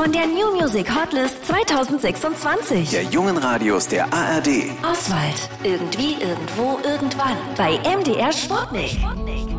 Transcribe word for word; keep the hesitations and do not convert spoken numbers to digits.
von der New Music Hotlist zwanzig sechsundzwanzig. Der jungen Radios der A R D. Oswald. Irgendwie, irgendwo, irgendwann. Bei M D R Sputnik.